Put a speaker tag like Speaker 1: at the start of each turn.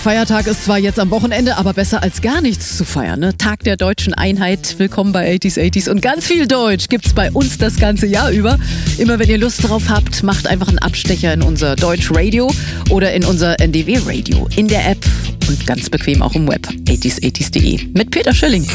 Speaker 1: Feiertag ist zwar jetzt am Wochenende, aber besser als gar nichts zu feiern. Ne? Tag der deutschen Einheit. Willkommen bei 80s und ganz viel Deutsch gibt's bei uns das ganze Jahr über. Immer wenn ihr Lust drauf habt, macht einfach einen Abstecher in unser Deutsch Radio oder in unser NDW Radio in der App und ganz bequem auch im Web 80s80s.de mit Peter Schilling.